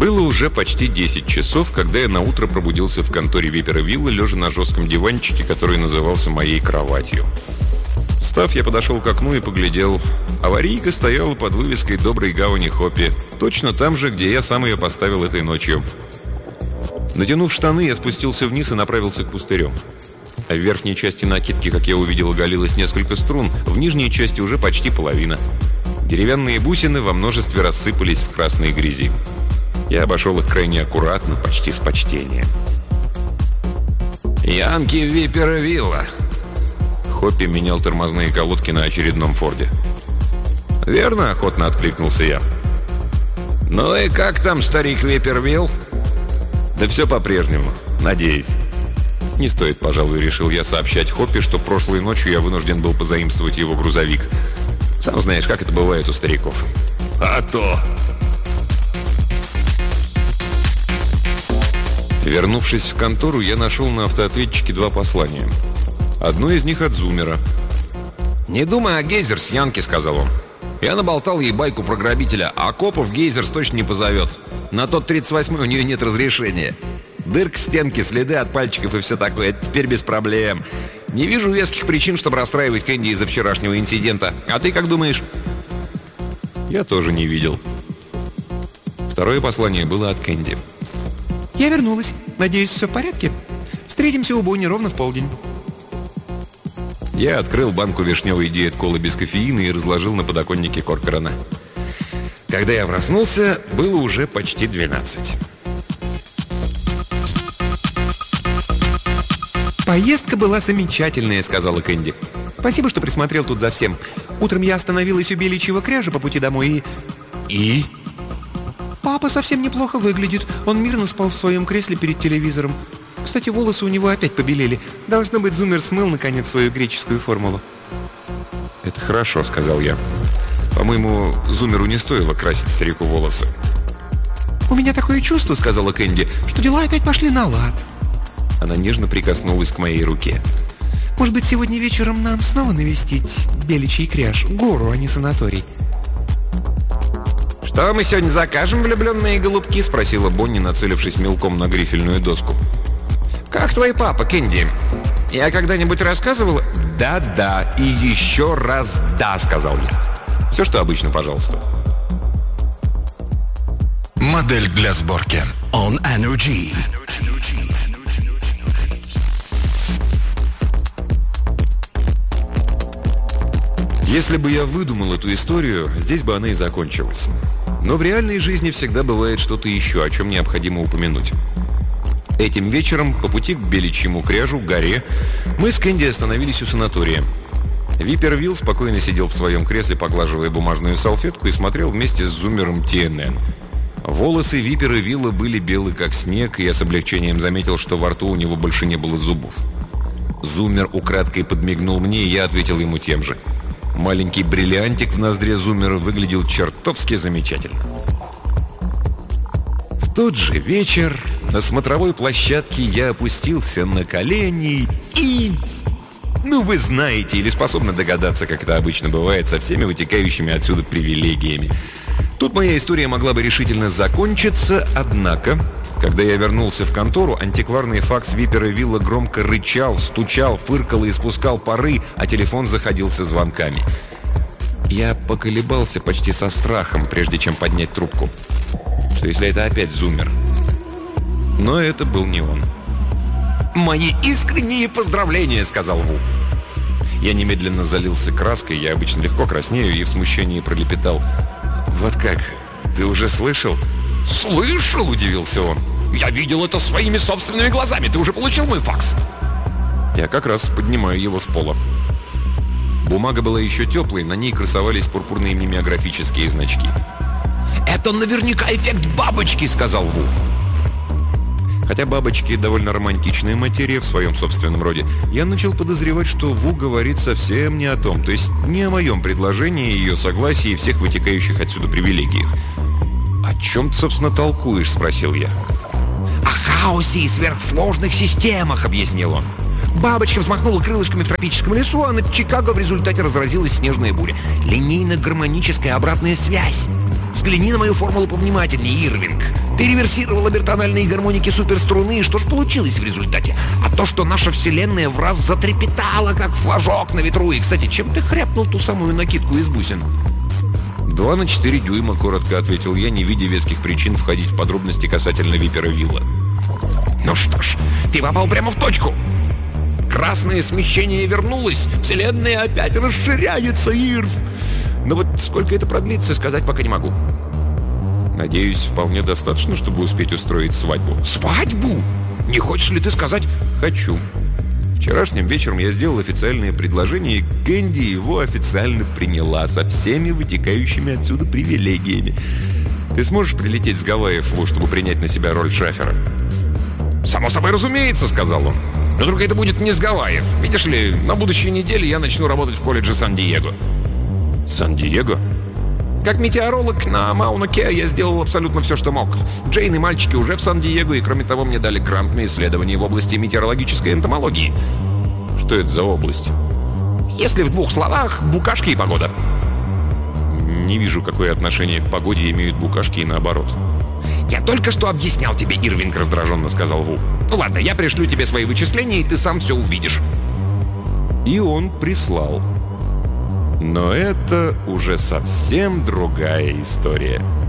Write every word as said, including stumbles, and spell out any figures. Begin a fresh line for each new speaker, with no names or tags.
Было уже почти десять часов, когда я наутро пробудился в конторе Випера Вилла, лежа на жестком диванчике, который назывался моей кроватью. Встав, я подошел к окну и поглядел. Аварийка стояла под вывеской «Доброй гавани Хоппи», точно там же, где я сам ее поставил этой ночью. Натянув штаны, я спустился вниз и направился к пустырю. А в верхней части накидки, как я увидел, оголилось несколько струн, в нижней части уже почти половина. Деревянные бусины во множестве рассыпались в красной грязи. Я обошел их крайне аккуратно, почти с почтением.
«Янки Випера Вилла!»
Хоппи менял тормозные колодки на очередном Форде.
«Верно?» — охотно откликнулся я. «Ну и как там, старик Випервилл?»
«Да все по-прежнему, надеюсь». Не стоит, пожалуй, решил я сообщать Хоппи, что прошлой ночью я вынужден был позаимствовать его грузовик. Сам знаешь, как это бывает у стариков.
«А то!»
Вернувшись в контору, я нашел на автоответчике два послания. Одно из них от Зумера.
«Не думай о Гейзерс, Янки», — сказал он. «Я наболтал ей байку про грабителя, а копов Гейзерс точно не позовет. На тот тридцать восьмой у нее нет разрешения. Дырка в стенке, следы от пальчиков и все такое. Это теперь без проблем. Не вижу веских причин, чтобы расстраивать Кэнди из-за вчерашнего инцидента. А ты как думаешь?»
Я тоже не видел. Второе послание было от Кэнди.
«Я вернулась. Надеюсь, все в порядке. Встретимся у Бонни ровно в полдень».
Я открыл банку вишневой диет-колы без кофеина и разложил на подоконнике Коркорана. Когда я проснулся, было уже почти двенадцать.
«Поездка была замечательная», — сказала Кэнди. «Спасибо, что присмотрел тут за всем. Утром я остановилась у Беличьего кряжа по пути домой и...» «И?» «Папа совсем неплохо выглядит. Он мирно спал в своем кресле перед телевизором. Кстати, волосы у него опять побелели. Должно быть, Зумер смыл, наконец, свою греческую формулу».
«Это хорошо», — сказал я. «По-моему, Зумеру не стоило красить старику волосы».
«У меня такое чувство», — сказала Кэнди, — «что дела опять пошли на лад».
Она нежно прикоснулась к моей руке.
«Может быть, сегодня вечером нам снова навестить Беличий кряж? Гору, а не санаторий?»
«Что мы сегодня закажем, влюбленные голубки?» — спросила Бонни, нацелившись мелком на грифельную доску. «Как твой папа, Кэнди? Я когда-нибудь рассказывал?»
«Да-да, и еще раз да», — сказал я. «Все, что обычно, пожалуйста».
Модель для сборки On эн о джи.
Если бы я выдумал эту историю, здесь бы она и закончилась. Но в реальной жизни всегда бывает что-то еще, о чем необходимо упомянуть. Этим вечером, по пути к Беличьему кряжу, горе, мы с Кэнди остановились у санатория. Випервилл спокойно сидел в своем кресле, поглаживая бумажную салфетку, и смотрел вместе с Зумером Ти Эн Эн. Волосы Випера Вилла были белы, как снег, и я с облегчением заметил, что во рту у него больше не было зубов. Зумер украдкой подмигнул мне, и я ответил ему тем же. Маленький бриллиантик в ноздре Зумера выглядел чертовски замечательно. В тот же вечер на смотровой площадке я опустился на колени и... Ну, вы знаете или способны догадаться, как это обычно бывает со всеми вытекающими отсюда привилегиями. Тут моя история могла бы решительно закончиться, однако, когда я вернулся в контору, антикварный факс Випера Вилла громко рычал, стучал, фыркал и испускал пары, а телефон заходился звонками. Я поколебался почти со страхом, прежде чем поднять трубку. Что если это опять Зумер? Но это был не он.
«Мои искренние поздравления», — сказал Ву.
Я немедленно залился краской, я обычно легко краснею, и в смущении пролепетал: «Вот как? Ты уже слышал?»
«Слышал?» — удивился он. «Я видел это своими собственными глазами. Ты уже получил мой факс?»
Я как раз поднимаю его с пола. Бумага была еще теплой, на ней красовались пурпурные мимеографические значки.
«Это наверняка эффект бабочки», — сказал Ву.
Хотя бабочки — довольно романтичная материя в своем собственном роде, я начал подозревать, что Ву говорит совсем не о том, то есть не о моем предложении, ее согласии и всех вытекающих отсюда привилегиях. «О чем ты, собственно, толкуешь?» — спросил я.
«О хаосе и сверхсложных системах», — объяснил он. «Бабочка взмахнула крылышками в тропическом лесу, а над Чикаго в результате разразилась снежная буря. Линейно-гармоническая обратная связь. Взгляни на мою формулу повнимательнее, Ирвинг. Ты реверсировал обертональные гармоники суперструны, и что ж получилось в результате? А то, что наша вселенная в раз затрепетала, как флажок на ветру. И, кстати, чем ты хряпнул ту самую накидку из бусин?
«Два на четыре дюйма», — коротко ответил я, не видя веских причин входить в подробности касательно Випера Вилла.
Ну что ж, ты попал прямо в точку. Красное смещение вернулось. Вселенная опять расширяется, Ирв. Но вот сколько это продлится, сказать пока не могу.
Надеюсь, вполне достаточно, чтобы успеть устроить свадьбу.
Свадьбу? Не хочешь ли ты сказать?
Хочу. Вчерашним вечером я сделал официальное предложение, и Кэнди его официально приняла со всеми вытекающими отсюда привилегиями. Ты сможешь прилететь с Гавайев, чтобы принять на себя роль шафера?
«Само собой разумеется», — сказал он. «Но только это будет не с Гавайев. Видишь ли, на будущей неделе я начну работать в колледже Сан-Диего».
«Сан-Диего?»
Как метеоролог на Мауна-Кеа я сделал абсолютно все, что мог. Джейн и мальчики уже в Сан-Диего, и кроме того мне дали грант на исследование в области метеорологической энтомологии.
Что это за область?
Если в двух словах, букашки и погода.
Не вижу, какое отношение к погоде имеют букашки и наоборот.
«Я только что объяснял тебе, Ирвинг», — раздраженно сказал Ву. «Ну ладно, я пришлю тебе свои вычисления, и ты сам все увидишь».
И он прислал. Но это уже совсем другая история.